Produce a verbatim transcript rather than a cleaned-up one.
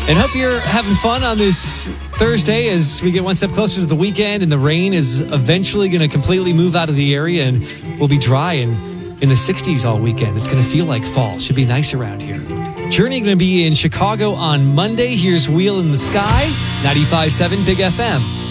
And hope you're having fun on this Thursday as we get one step closer to the weekend and the rain is eventually going to completely move out of the area and we'll be dry and in the sixties all weekend. It's going to feel like fall. Should be nice around here. Journey going to be in Chicago on Monday. Here's Wheel in the Sky, ninety-five point seven Big F M.